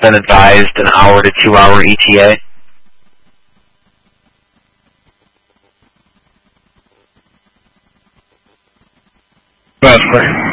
been advised an hour to 2 hour ETA? Roughly.